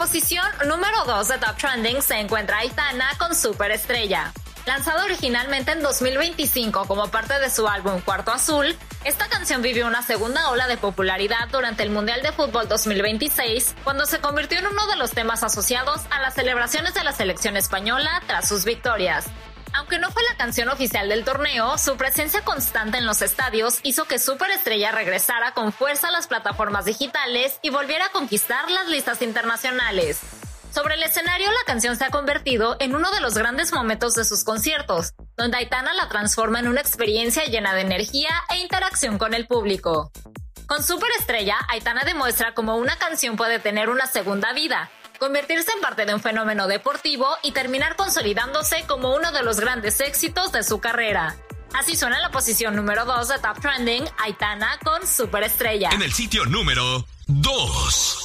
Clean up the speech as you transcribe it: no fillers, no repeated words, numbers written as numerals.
posición número 2 de Top Trending se encuentra Aitana con Superestrella. Lanzado originalmente en 2025 como parte de su álbum Cuarto Azul, esta canción vivió una segunda ola de popularidad durante el Mundial de Fútbol 2026, cuando se convirtió en uno de los temas asociados a las celebraciones de la selección española tras sus victorias. Aunque no fue la canción oficial del torneo, su presencia constante en los estadios hizo que Superestrella regresara con fuerza a las plataformas digitales y volviera a conquistar las listas internacionales. Sobre el escenario, la canción se ha convertido en uno de los grandes momentos de sus conciertos, donde Aitana la transforma en una experiencia llena de energía e interacción con el público. Con Superestrella, Aitana demuestra cómo una canción puede tener una segunda vida, convertirse en parte de un fenómeno deportivo y terminar consolidándose como uno de los grandes éxitos de su carrera. Así suena la posición número 2 de Top Trending, Aitana con Superestrella. En el sitio número 2.